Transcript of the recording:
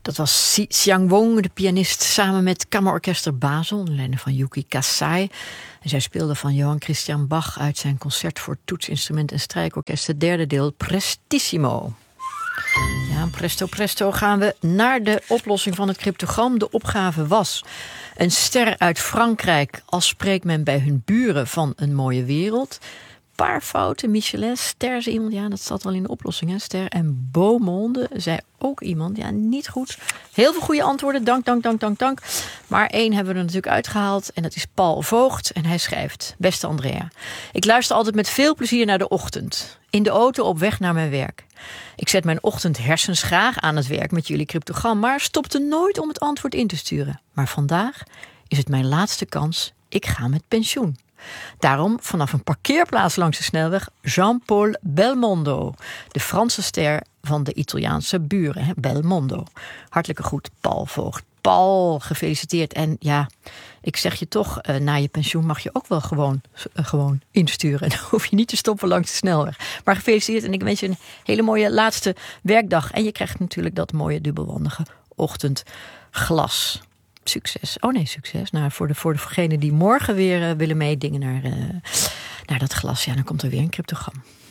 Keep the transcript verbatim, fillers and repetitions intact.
Dat was Si Xiang Wong, de pianist, samen met Kammerorkester Basel, de leiding van Yuki Kasai. En zij speelde van Johann Christian Bach uit zijn concert voor toetsinstrument en strijkorkest, het derde deel Prestissimo. Ja, presto presto gaan we naar de oplossing van het cryptogram. De opgave was: een ster uit Frankrijk, als spreekt men bij hun buren van een mooie wereld. Paar fouten. Michelin, ster zei iemand. Ja, dat zat al in de oplossing, hè, ster. En Beaumonde zei ook iemand. Ja, niet goed. Heel veel goede antwoorden. Dank, dank, dank, dank, dank. Maar één hebben we er natuurlijk uitgehaald. En dat is Paul Voogd. En hij schrijft: beste Andrea, ik luister altijd met veel plezier naar de ochtend. In de auto op weg naar mijn werk. Ik zet mijn ochtendhersens graag aan het werk met jullie cryptogram, maar stopte nooit om het antwoord in te sturen. Maar vandaag is het mijn laatste kans. Ik ga met pensioen. Daarom vanaf een parkeerplaats langs de snelweg Jean-Paul Belmondo, de Franse ster van de Italiaanse buren, hè? Belmondo. Hartelijke groet, Paul Voogd. Paul, gefeliciteerd. En ja, ik zeg je toch, uh, na je pensioen mag je ook wel gewoon, uh, gewoon insturen. Dan hoef je niet te stoppen langs de snelweg. Maar gefeliciteerd en ik wens je een hele mooie laatste werkdag. En je krijgt natuurlijk dat mooie dubbelwandige ochtendglas. Succes. Oh nee, succes. Nou, voor, de, voor degenen die morgen weer uh, willen meedingen naar, uh, naar dat glas. Ja, dan komt er weer een cryptogram.